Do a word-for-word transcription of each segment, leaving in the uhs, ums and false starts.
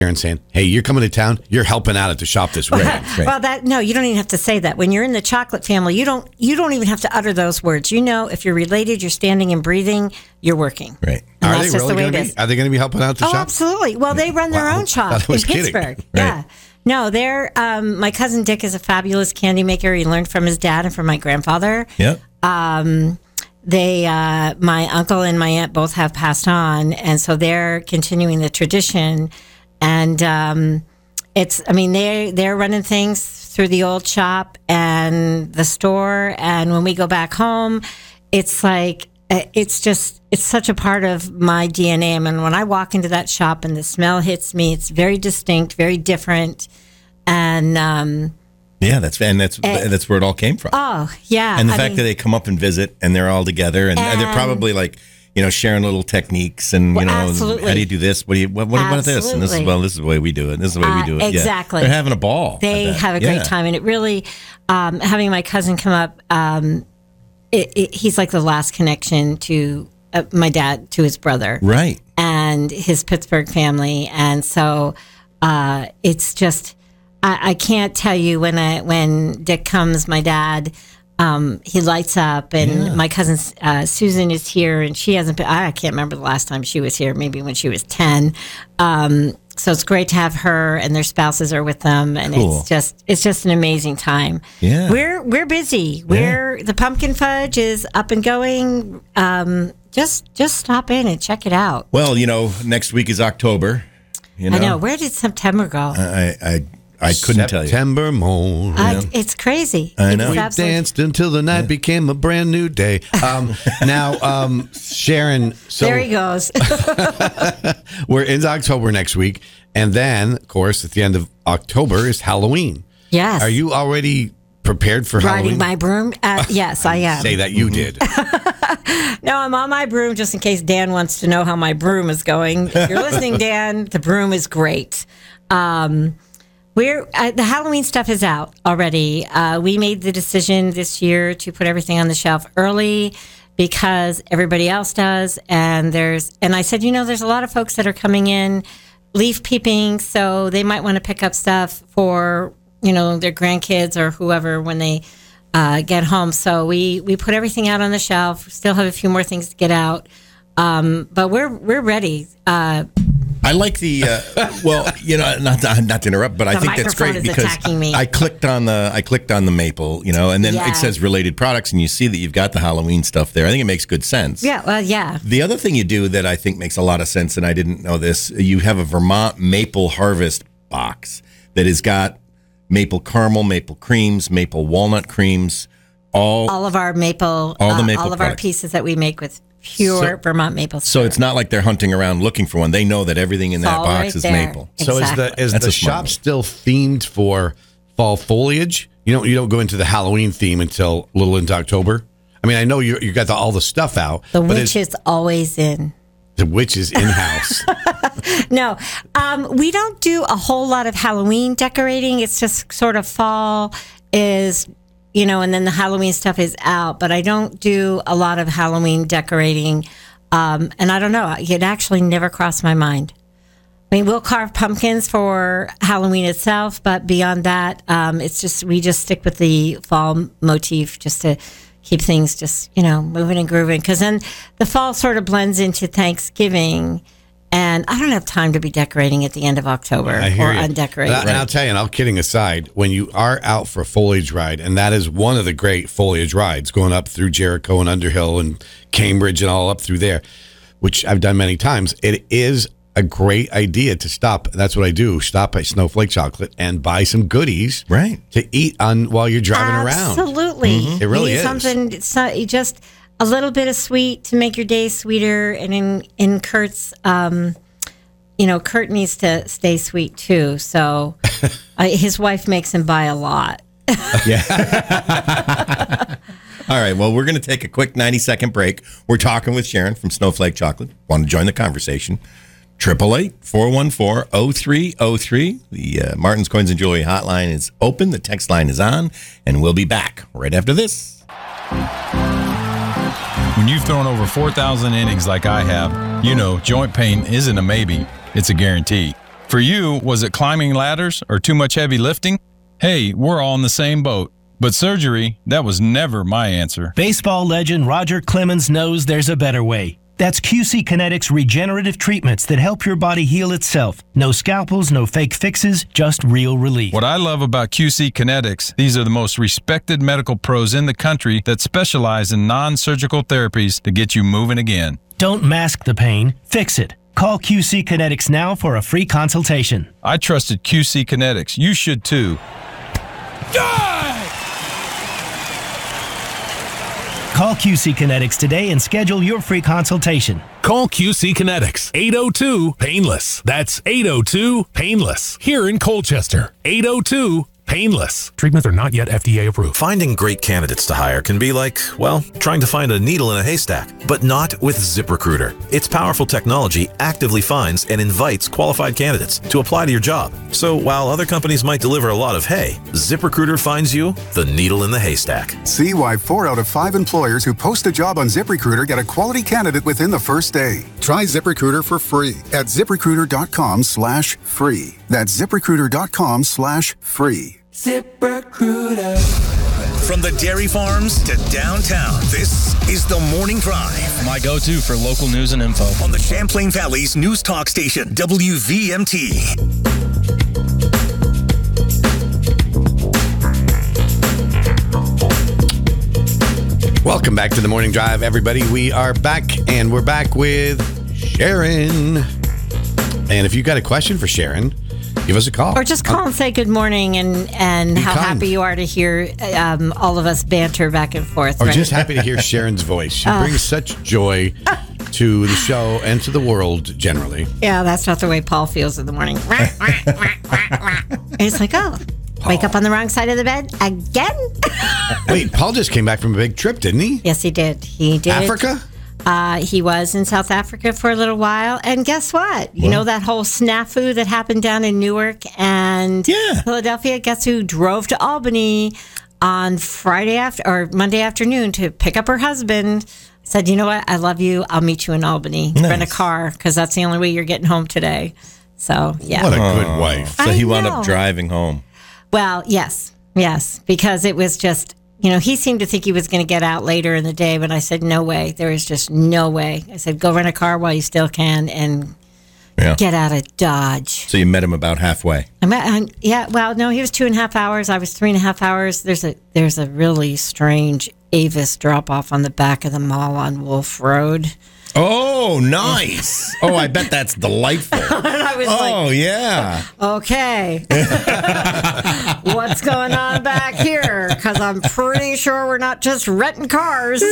Sharon saying, hey, you're coming to town, you're helping out at the shop this week. Right, right. Well, that no, you don't even have to say that. When you're in the chocolate family, you don't you don't even have to utter those words. You know, if you're related, you're standing and breathing, you're working. Right. And Are that's they just really the way going to it be? is. Are they going to be helping out the Oh, shop? absolutely. Well, they run their Wow. own shop Thought I in was kidding. Pittsburgh. Right. Yeah. No, they're um, my cousin Dick is a fabulous candy maker. He learned from his dad and from my grandfather. Yep. Um, they, uh, my uncle and my aunt both have passed on, and so they're continuing the tradition. And um, it's, I mean, they they're running things through the old shop and the store. And when we go back home, it's like it's just it's such a part of my D N A. I mean, when I walk into that shop and the smell hits me, it's very distinct, very different, and um, Yeah, that's and that's Uh, that's where it all came from. oh yeah, and the I fact mean, that they come up and visit and they're all together and, and they're And- probably like, you know, sharing little techniques and, you Well, know, absolutely. how do you do this? What do you, what, what about this? And this is, Absolutely. well, this is the way we do it. This is the way Uh, we do it. Yeah. exactly. They're having a ball. they I bet. have a great Yeah. time, and it really um, having my cousin come up. Um, it, it, he's like the last connection to uh, my dad to his brother, Right. and his Pittsburgh family, and so uh, it's just I, I can't tell you when I when Dick comes, my dad. Um, he lights up, and Yeah. my cousin uh, Susan is here, and she hasn't been. I can't remember the last time she was here. Maybe when she was ten. Um, so it's great to have her, and their spouses are with them, and Cool. it's just it's just an amazing time. Yeah. we're we're busy. We're the pumpkin fudge is up and going. Um, just just stop in and check it out. Well, you know, next week is October. You know, I know. Where did September go? I, I, I couldn't tell you. September morning. I, it's crazy. I know. It's We absolutely- danced until the night became a brand new day. Um, now, um, Sharon, so there he goes. we're in October next week. And then, of course, at the end of October is Halloween. Yes. Are you already prepared for riding Halloween? my broom? Uh, yes, I am. Say that you did. No, I'm on my broom just in case Dan wants to know how my broom is going. If you're listening, Dan, the broom is great. Um, we're uh, the Halloween stuff is out already. Uh, we made the decision this year to put everything on the shelf early because everybody else does, and there's and I said, you know, there's a lot of folks that are coming in leaf peeping, so they might want to pick up stuff for you know their grandkids or whoever when they uh, get home. So we we put everything out on the shelf. Still have a few more things to get out, um, but we're we're ready. Uh, I like the uh, well, you know, not to, not to interrupt, but I The think that's microphone great is because attacking me. I clicked on the I clicked on the maple, you know, and then Yeah. it says related products, and you see that you've got the Halloween stuff there. I think it makes good sense. yeah, well, yeah. The other thing you do that I think makes a lot of sense, and I didn't know this, you have a Vermont Maple Harvest box that has got maple caramel, maple creams, maple walnut creams, all. All of our maple, All the uh, maple all of our products. pieces that we make with pure So- Vermont maple. So syrup. it's not like they're hunting around looking for one. They know that everything in It's that all box right is there. maple. So is the Exactly. is That's the a smart shop one. still themed for fall foliage? You don't you don't go into the Halloween theme until a little into October. I mean, I know you you got the, all the stuff out. the but witch is, is always in. the witch is in house. No, um, we don't do a whole lot of Halloween decorating. It's just sort of fall is, you know, and then the Halloween stuff is out. But I don't do a lot of Halloween decorating. Um, and I don't know, it actually never crossed my mind. I mean, we'll carve pumpkins for Halloween itself, but beyond that, um, it's just we just stick with the fall motif just to keep things just, you know, moving and grooving. Because then the fall sort of blends into Thanksgiving, and I don't have time to be decorating at the end of October I hear or you. undecorating. And, I, and I'll tell you, and all kidding aside, when you are out for a foliage ride, and that is one of the great foliage rides, going up through Jericho and Underhill and Cambridge and all up through there, which I've done many times, it is a great idea to stop. That's what I do. Stop at Snowflake Chocolate and buy some goodies Right. to eat on while you're driving around. Absolutely. It really you need is. something, so, you just a little bit of sweet to make your day sweeter. And in, in Kurt's, um, you know, Kurt needs to stay sweet too. So uh, his wife makes him buy a lot. All right, well, we're going to take a quick ninety-second break. We're talking with Sharon from Snowflake Chocolate. Want to join the conversation? eight eight eight, four one four, zero three zero three. The uh, Martin's Coins and Jewelry hotline is open. The text line is on, and we'll be back right after this. When you've thrown over four thousand innings like I have, you know joint pain isn't a maybe, it's a guarantee. For you, was it climbing ladders or too much heavy lifting? Hey, we're all in the same boat. But surgery, that was never my answer. Baseball legend Roger Clemens knows there's a better way. That's Q C Kinetics regenerative treatments that help your body heal itself. No scalpels, no fake fixes, just real relief. What I love about Q C Kinetics, these are the most respected medical pros in the country that specialize in non-surgical therapies to get you moving again. Don't mask the pain, fix it. Call Q C Kinetics now for a free consultation. I trusted Q C Kinetics. You should too. Call Q C Kinetics today and schedule your free consultation. Call Q C Kinetics, eight oh two, painless. That's eight oh two, painless. Here in Colchester, eight oh two, painless. Treatments are not yet F D A approved. Finding great candidates to hire can be like, well, trying to find a needle in a haystack, but not with ZipRecruiter. Its powerful technology actively finds and invites qualified candidates to apply to your job. So while other companies might deliver a lot of hay, ZipRecruiter finds you the needle in the haystack. See why four out of five employers who post a job on ZipRecruiter get a quality candidate within the first day. Try ZipRecruiter for free at ZipRecruiter.com slash free. That's ZipRecruiter.com slash free. ZipRecruiter. From the dairy farms to downtown, this is The Morning Drive. My go-to for local news and info. On the Champlain Valley's news talk station, W V M T. Welcome back to The Morning Drive, everybody. We are back, and we're back with Sharon. And if you've got a question for Sharon, give us a call. Or just call and say good morning and, and how kind. happy you are to hear um, all of us banter back and forth. Or right? just happy to hear Sharon's voice. She Uh. brings such joy to the show and to the world generally. Yeah, that's not the way Paul feels in the morning. It's like, oh, wake up on the wrong side of the bed again? Wait, Paul just came back from a big trip, didn't he? Yes, he did. He did. Africa? Uh, he was in South Africa for a little while. And guess what? You What? know that whole snafu that happened down in Newark and Yeah. Philadelphia? Guess who drove to Albany on Friday after or Monday afternoon to pick up her husband? Said, you know what? I love you. I'll meet you in Albany. Nice. Rent a car because that's the only way you're getting home today. So, yeah. What a good wife. So I he wound know. up driving home. Well, yes, yes, because it was just, you know, he seemed to think he was going to get out later in the day, but I said, no way. There is just no way. I said, go rent a car while you still can and Yeah. get out of Dodge. So you met him about halfway. I'm at, I'm, yeah, well, no, he was two and a half hours. I was three and a half hours. There's a there's a really strange Avis drop off on the back of the mall on Wolf Road. Oh, nice. Oh, I bet that's delightful. And I was Oh, like, yeah. okay, what's going on back here? Because I'm pretty sure we're not just renting cars.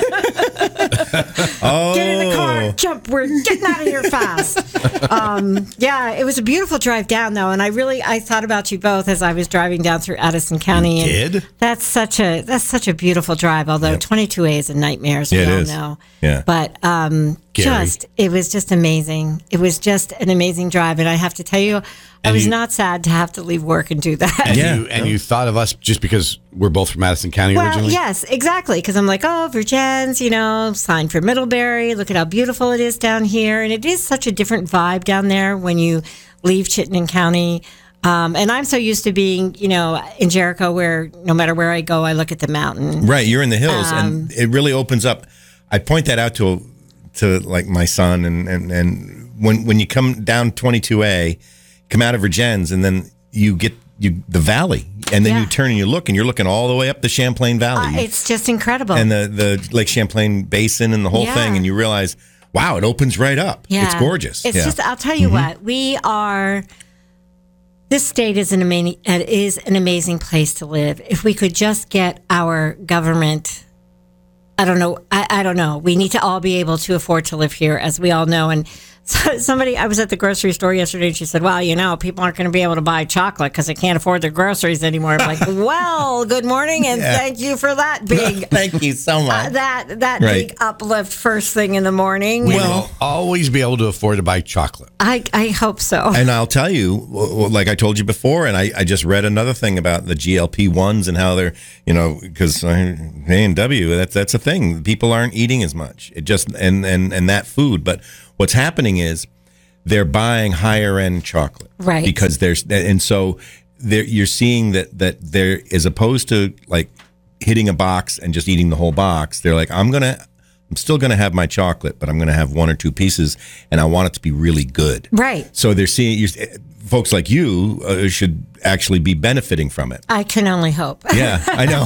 Oh. Get in the car, jump. We're getting out of here fast. Um, yeah, it was a beautiful drive down, though, and I really I thought about you both as I was driving down through Addison County. You and did? That's such a that's such a beautiful drive. Although twenty-two A is a nightmare, as Yeah, we it all is. know. Yeah. But um, Gary. just it was just amazing. It was just an amazing drive, and I have to tell you, I And was you- not sad to have to leave work and do that. And Yeah. you and you thought of us just because we're both from Madison County Well, originally? yes, exactly. Because I'm like, oh, Virgins, you know, signed for Middlebury. Look at how beautiful it is down here. And it is such a different vibe down there when you leave Chittenden County. Um, and I'm so used to being, you know, in Jericho where no matter where I go, I look at the mountain. Right, you're in the hills, Um, and it really opens up. I point that out to to like my son, and and, and when when you come down twenty-two A, come out of Virgins, and then you get you the valley, and then Yeah. you turn and you look, and you're looking all the way up the Champlain Valley, Uh, it's just incredible. and the the Lake Champlain Basin, and the whole Yeah. thing, and you realize, wow, it opens right up. Yeah. It's gorgeous. It's yeah. just, I'll tell you what, we are, this state is an, amazing, is an amazing place to live. If we could just get our government, I don't know, I, I don't know. We need to all be able to afford to live here, as we all know. And so, somebody, I was at the grocery store yesterday, and she said, well, you know, people aren't going to be able to buy chocolate because they can't afford their groceries anymore. I'm like, well, good morning, and Yeah. thank you for that big, Thank you so much. uh, that, that Right. big uplift first thing in the morning. We Well- will always be able to afford to buy chocolate. I, I hope so. And I'll tell you, w- w- like I told you before, and I, I just read another thing about the G L P ones and how they're, you know, because A and W, that's that's a thing. People aren't eating as much. It just and and and that food. But what's happening is they're buying higher end chocolate, Right. Because there's and so there you're seeing that that there, as opposed to like hitting a box and just eating the whole box, they're like, I'm gonna, I'm still gonna have my chocolate, but I'm gonna have one or two pieces, and I want it to be really good, Right. So they're seeing you, folks like you uh, should actually be benefiting from it. I can only hope. Yeah, I know.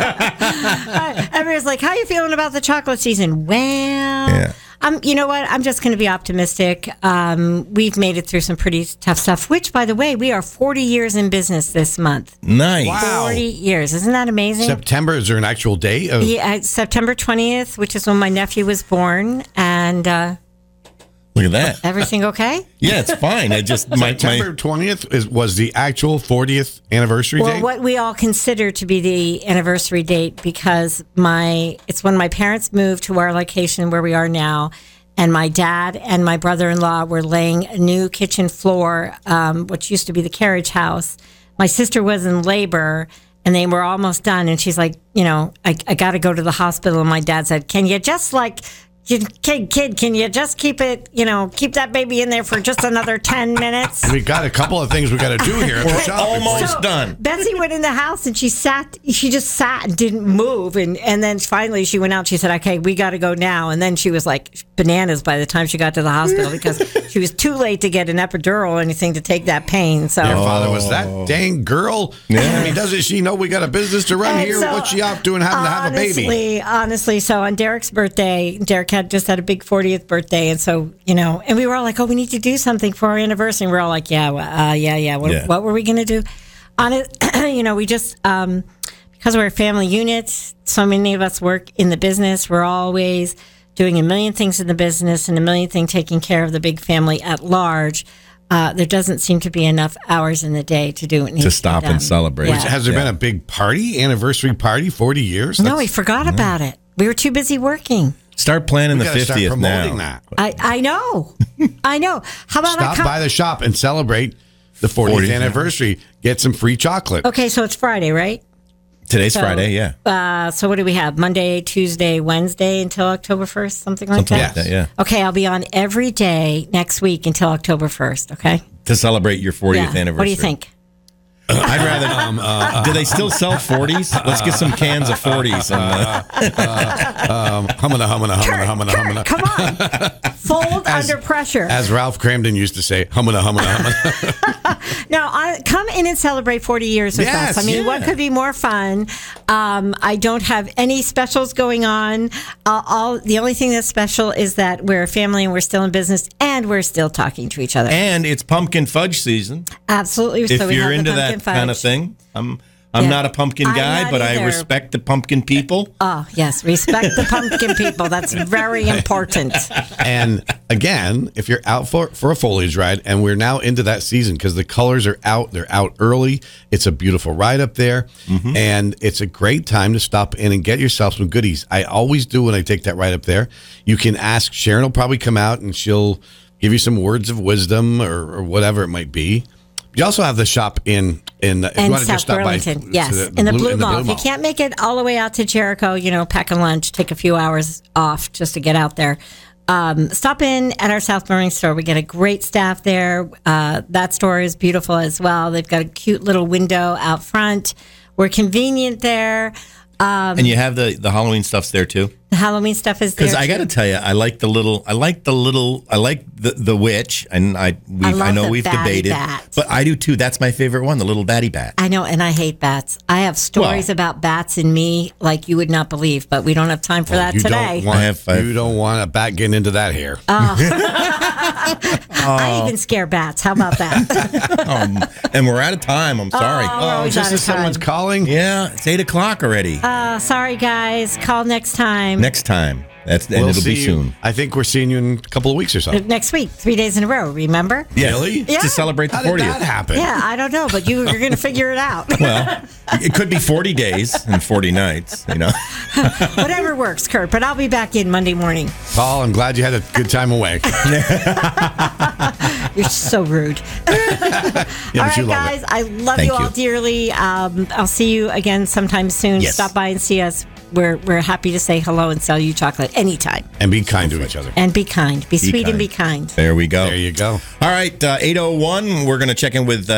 Everyone's like, how are you feeling about the chocolate season? Well, Yeah. I'm, you know what? I'm just going to be optimistic. Um, we've made it through some pretty tough stuff, which, by the way, we are forty years in business this month. Nice. Wow. forty years. Isn't that amazing? September, is there an actual date? Of- Yeah, it's September twentieth, which is when my nephew was born. And uh, Look at that. everything okay? Yeah, it's fine. I just my, September my twentieth is was the actual fortieth anniversary Well, date? what we all consider to be the anniversary date, because my it's when my parents moved to our location where we are now, and my dad and my brother-in-law were laying a new kitchen floor, um, which used to be the carriage house. My sister was in labor, and they were almost done, and she's like, you know, I, I got to go to the hospital. And my dad said, can you just like... Kid, kid, can you just keep it, you know, keep that baby in there for just another ten minutes? We got a couple of things we got to do here. At the We're shop almost before- done. Betsy went in the house and she sat, she just sat and didn't move. And, and then finally she went out. She said, okay, we got to go now. And then she was like bananas by the time she got to the hospital because she was too late to get an epidural or anything to take that pain. So Your father was that dang girl. I mean, doesn't she know we got a business to run And here? so, What's she out doing having to have a baby? Honestly, honestly, so on Derek's birthday, Derek had just had a big fortieth birthday, and so you know, and we were all like, "Oh, we need to do something for our anniversary." And we're all like, "Yeah, well, uh, yeah, yeah. What, Yeah. what were we going to do?" On it, you know, we just um, because we're a family unit. So many of us work in the business. We're always doing a million things in the business and a million things taking care of the big family at large. Uh, there doesn't seem to be enough hours in the day to do what needs To to stop be done. and celebrate. Yeah. Has there Yeah. been a big party, anniversary party, forty years? No, we forgot about it. We were too busy working. Start planning We the gotta start fiftieth promoting now. that. I, I know. I know. How about I Stop come? by the shop and celebrate the fortieth fortieth anniversary. Get some free chocolate. Okay, so it's Friday, right? Today's So, Friday, yeah. Uh, so what do we have? Monday, Tuesday, Wednesday until October first, something like Something that? like that, yeah. Okay, I'll be on every day next week until October first, okay? To celebrate your fortieth Yeah. anniversary. What do you think? I'd rather. Um, uh, do they still sell forties? Let's get some cans of forties. And, uh, Um, humming, humming, humming, humming, humming. Come on. Fold As- under pressure. As Ralph Cramden used to say, humming, humming, humming. No, I, come in and celebrate forty years with Yes, us. I mean, yeah. what could be more fun? Um, I don't have any specials going on. Uh, all the only thing that's special is that we're a family and we're still in business and we're still talking to each other. and it's pumpkin fudge season. Absolutely. If so we you're have the into pumpkin that kind of fudge. thing, I'm. I'm Yeah. not a pumpkin I'm guy, not but I either. respect the pumpkin people. Oh, yes. Respect the pumpkin people. That's very important. And again, if you're out for, for a foliage ride, and we're now into that season because the colors are out, they're out early. It's a beautiful ride up there, Mm-hmm. and it's a great time to stop in and get yourself some goodies. I always do when I take that ride up there. You can ask Sharon will probably come out and she'll give you some words of wisdom or, or whatever it might be. You also have the shop in in if you And want to South just stop by Burlington. to Yes. the- the in the Blue in the Mall. If you can't make it all the way out to Jericho, you know, pack a lunch, take a few hours off just to get out there. Um, stop in at our South Burlington store. We get a great staff there. Uh, that store is beautiful as well. They've got a cute little window out front. We're convenient there. Um, And you have the, the Halloween stuffs there too. the Halloween stuff is there. Because I got to too. tell you, I like the little, I like the little, I like the the witch, and I we've, I I, love know the we've batty debated, bat. but I do too. That's my favorite one, the little batty bat. I know, and I hate bats. I have stories Well- about bats in me like you would not believe, but we don't have time for that you today. don't want I have- I have- you don't want a bat getting into that hair. I even scare bats. How about that? Um, and we're out of time. I'm sorry. Oh, we're always just out as of time. someone's calling. Yeah, it's eight o'clock already. Uh, sorry, guys. Call next time. Next time. That's and We'll it'll be see you- soon. I think we're seeing you in a couple of weeks or so. Next week, three days in a row. Remember? Yeah. Really? Yeah. To celebrate the How did fortieth. that happen? Yeah, I don't know, but you, you're going to figure it out. Well, it could be forty days and forty nights. You know. Whatever works, Kurt. But I'll be back in Monday morning. Paul, I'm glad you had a good time away. You're so rude. Yeah, all but right, you love guys. it. I love Thank you all you. dearly. Um, I'll see you again sometime soon. Yes. Stop by and see us. we're we're happy to say hello and sell you chocolate anytime. And be kind to each other. And be kind. Be, Be sweet kind. and be kind. There we go. There you go. All right, uh, eight oh one, we're going to check in with uh,